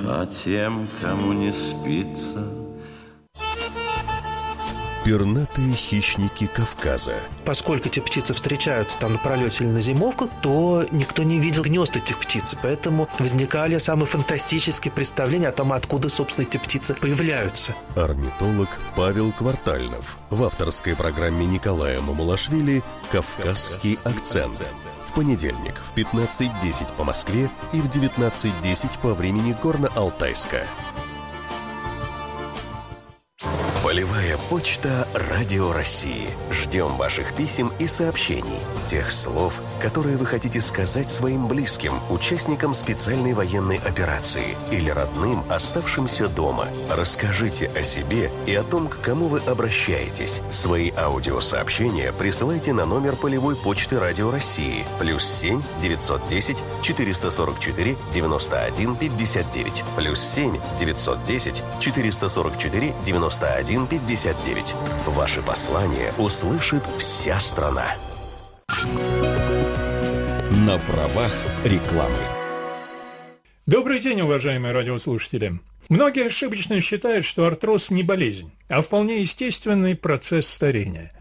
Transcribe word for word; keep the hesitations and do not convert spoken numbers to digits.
А тем, кому не спится... Пернатые хищники Кавказа. Поскольку эти птицы встречаются там на пролете или на зимовках, то никто не видел гнезд этих птиц. Поэтому возникали самые фантастические представления о том, откуда, собственно, эти птицы появляются. Орнитолог Павел Квартальнов в авторской программе Николая Мамулашвили «Кавказский акцент». В понедельник в пятнадцать десять по Москве и в девятнадцать десять по времени Горно-Алтайска. Полевая почта Радио России. Ждем ваших писем и сообщений. Тех слов, которые вы хотите сказать своим близким, участникам специальной военной операции или родным, оставшимся дома. Расскажите о себе и о том, к кому вы обращаетесь. Свои аудиосообщения присылайте на номер полевой почты Радио России плюс семь девятьсот десять четыреста сорок четыре девяносто один пятьдесят девять плюс семь девятьсот десять четыреста сорок четыре девяносто один пятьдесят девять. Ваши послания услышит вся страна. На правах рекламы. Добрый день, уважаемые радиослушатели. Многие ошибочно считают, что артроз не болезнь, а вполне естественный процесс старения.